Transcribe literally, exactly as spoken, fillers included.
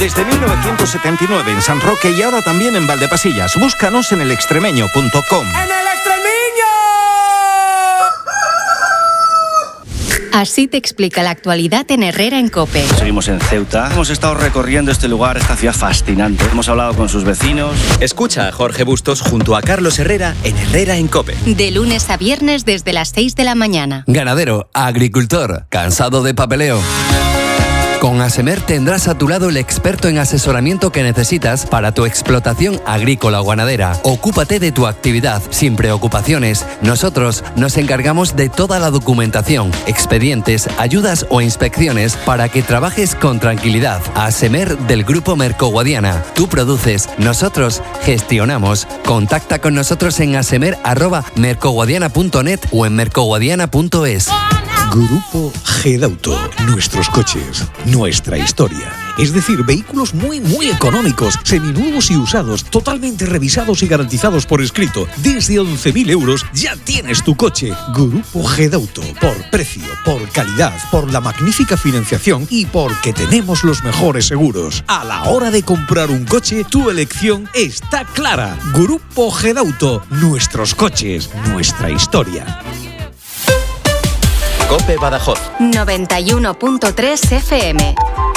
Desde mil novecientos setenta y nueve en San Roque y ahora también en Valdepasillas. Búscanos en el extremeño punto com. ¡En el Extremeño! Así te explica la actualidad en Herrera en COPE. Seguimos en Ceuta. Hemos estado recorriendo este lugar, esta ciudad fascinante. Hemos hablado con sus vecinos. Escucha a Jorge Bustos junto a Carlos Herrera en Herrera en COPE. De lunes a viernes desde las seis de la mañana. Ganadero, agricultor, cansado de papeleo. Con ASEMER tendrás a tu lado el experto en asesoramiento que necesitas para tu explotación agrícola o ganadera. Ocúpate de tu actividad sin preocupaciones. Nosotros nos encargamos de toda la documentación, expedientes, ayudas o inspecciones para que trabajes con tranquilidad. ASEMER del Grupo Mercoguadiana. Tú produces, nosotros gestionamos. Contacta con nosotros en asemer arroba mercoguadiana punto net o en mercoguadiana punto es. Grupo Gedauto. Nuestros coches, nuestra historia. Es decir, vehículos muy, muy económicos, seminuevos y usados, totalmente revisados y garantizados por escrito. Desde once mil euros ya tienes tu coche. Grupo Gedauto. Por precio, por calidad, por la magnífica financiación y porque tenemos los mejores seguros. A la hora de comprar un coche, tu elección está clara. Grupo Gedauto. Nuestros coches, nuestra historia. COPE Badajoz noventa y uno punto tres F M.